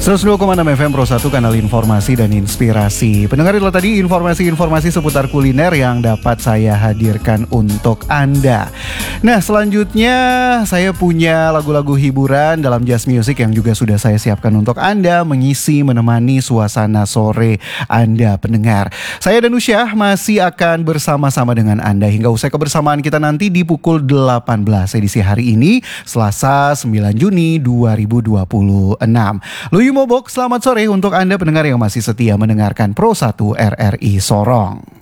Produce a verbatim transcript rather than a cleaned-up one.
seratus dua koma enam F M Pro satu, kanal informasi dan inspirasi. Pendengar, itu tadi informasi-informasi seputar kuliner yang dapat saya hadirkan untuk Anda. Nah, selanjutnya saya punya lagu-lagu hiburan dalam Just Music yang juga sudah saya siapkan untuk Anda, mengisi, menemani suasana sore Anda pendengar. Saya dan Usyah masih akan bersama-sama dengan Anda hingga usai kebersamaan kita nanti di pukul delapan belas edisi hari ini, Selasa sembilan Juni dua ribu dua puluh enam. Luyu Mobok, selamat sore untuk Anda pendengar yang masih setia mendengarkan Pro satu R R I Sorong.